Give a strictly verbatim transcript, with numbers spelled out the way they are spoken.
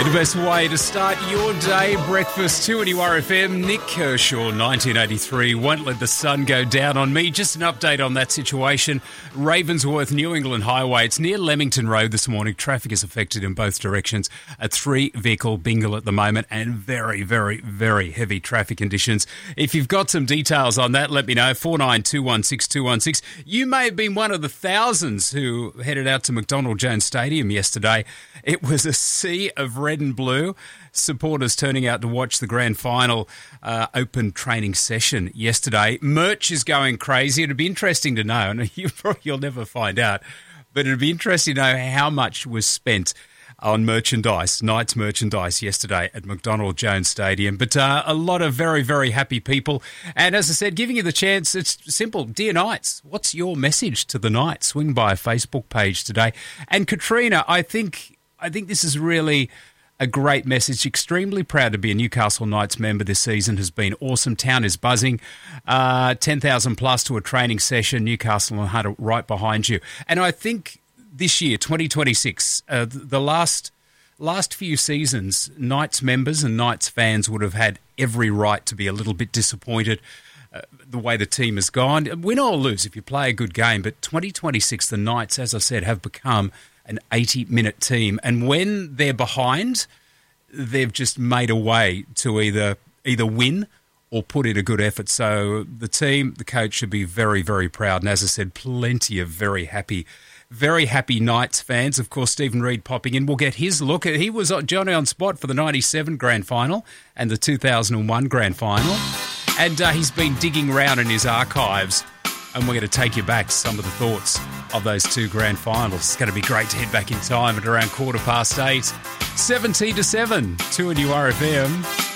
The best way to start your day, breakfast, two N U R F M. Nick Kershaw, nineteen eighty-three, Won't Let the Sun Go Down on Me. Just an update on that situation. Ravensworth, New England Highway. It's near Leamington Road this morning. Traffic is affected in both directions. A three-vehicle bingle at the moment and very, very, very heavy traffic conditions. If you've got some details on that, let me know. four nine two one six two one six. You may have been one of the thousands who headed out to McDonald Jones Stadium yesterday. It was a sea of red and blue. Supporters turning out to watch the grand final uh, open training session yesterday. Merch is going crazy. It'd be interesting to know, and you probably, you'll never find out, but it'd be interesting to know how much was spent on merchandise, Knights merchandise yesterday at McDonald Jones Stadium. But uh, a lot of very, very happy people. And as I said, giving you the chance, it's simple. Dear Knights, what's your message to the Knights? Swing by a Facebook page today. And Katrina, I think... I think this is really a great message. Extremely proud to be a Newcastle Knights member this season. Has been awesome. Town is buzzing. Uh, ten thousand plus to a training session. Newcastle and Hunter right behind you. And I think this year, twenty twenty-six, uh, the last last few seasons, Knights members and Knights fans would have had every right to be a little bit disappointed uh, the way the team has gone. Win or lose if you play a good game. But twenty twenty-six, the Knights, as I said, have become an eighty-minute team. And when they're behind, they've just made a way to either either win or put in a good effort. So the team, the coach should be very, very proud. And as I said, plenty of very happy, very happy Knights fans. Of course, Stephen Reid popping in. We'll get his look. He was Johnny on spot for the ninety-seven grand final and the two thousand one grand final. And uh, he's been digging around in his archives. And we're going to take you back to some of the thoughts of those two grand finals. It's going to be great to head back in time at around quarter past eight. seventeen to seven, two N U R F M.